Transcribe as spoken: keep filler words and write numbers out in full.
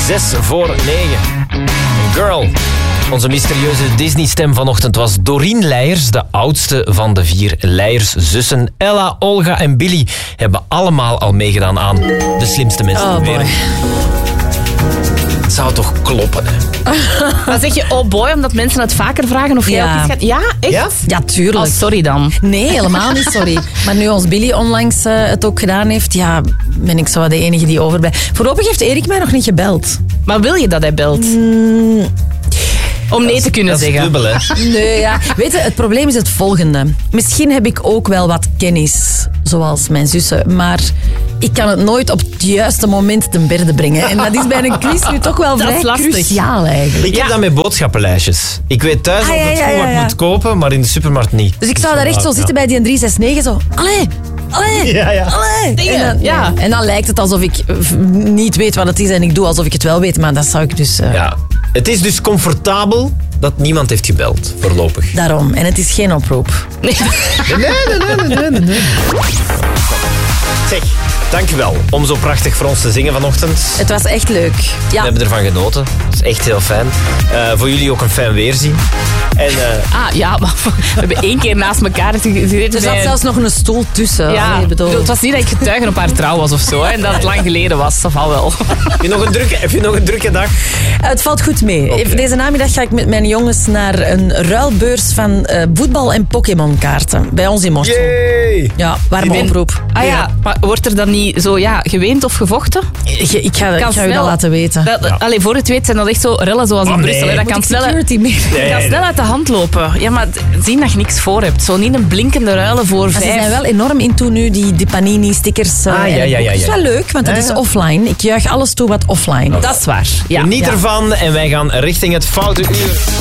Zes voor negen. Girl. Onze mysterieuze Disney-stem vanochtend was Doreen Leijers, de oudste van de vier Leijers-zussen. Ella, Olga en Billy hebben allemaal al meegedaan aan De Slimste Mensen Oh ter Wereld. boy. Het zou toch kloppen, hè? Dan zeg je oh boy, omdat mensen het vaker vragen of jij Ja. ook iets gaat... Ja, echt? Ja? Ja, tuurlijk. Oh, sorry dan. Nee, helemaal niet, sorry. Maar nu ons Billy onlangs uh, het ook gedaan heeft, ja, ben ik zo de enige die overblijft. Voorlopig heeft Erik mij nog niet gebeld. Maar wil je dat hij belt? Mm. Om nee te kunnen Dat is zeggen. dubbel, hè? Nee, ja. Weet je, het probleem is het volgende. Misschien heb ik ook wel wat kennis, zoals mijn zussen, maar ik kan het nooit op het juiste moment ten berde brengen. En dat is bij een quiz nu toch wel Dat vrij is lastig. cruciaal eigenlijk. Ik heb Ja. dat met boodschappenlijstjes. Ik weet thuis Ah, of ja, het ja, goed wat ja, ik ja. moet kopen, maar in de supermarkt niet. Dus ik zou daar echt zo Ja. zitten bij die drie zes negen, zo... Allee, allee, Ja, ja. allee. Dingen, En dan, ja. en dan lijkt het alsof ik eh, niet weet wat het is en ik doe alsof ik het wel weet, maar dat zou ik dus... eh, Ja. Het is dus comfortabel dat niemand heeft gebeld, voorlopig. Daarom. En het is geen oproep. Nee, nee, nee, nee, nee, nee. Zeg, dankjewel om zo prachtig voor ons te zingen vanochtend. Het was echt leuk. We Ja. hebben ervan genoten. Dat is echt heel fijn. Uh, voor jullie ook een fijn weerzien. En uh, Ah, ja, maar we hebben één keer naast elkaar gezeten. Er zat bij- zelfs nog een stoel tussen. Ja, Allee, bedoel. het was niet dat ik getuige op haar trouw was of zo. Hè, en dat het lang geleden was. Dat valt wel. heb, je nog een drukke, heb je nog een drukke dag? Het valt goed mee. Oké. Deze namiddag ga ik met mijn jongens naar een ruilbeurs van eh, voetbal- en Pokémon-kaarten. Bij ons in Morsel. Yay! Ja, warme En- oproep. Ah ja, maar wordt er dan niet zo ja, geweend of gevochten? Ik, ik ga, ik Kan ga u dat snel. laten weten. Dat, Ja. allee, voor het weet zijn dat echt zo rellen zoals in Oh, Brussel. nee. Hè. Dat Moet kan ik snel, security mee? Nee, kan nee, snel uit de hand lopen. Ja, maar zien dat je niks voor hebt. Zo niet een blinkende ruilen voor Maar ze vijf. zijn wel enorm into nu, die, die Panini-stickers. eh, Ah, ja, en ja, ja, Het is ja. wel leuk, want het Ja, is ja. offline. Ik juich alles toe wat offline is. Dat is waar. Ja. Geniet Ja. ervan en wij gaan richting het Foute Uur.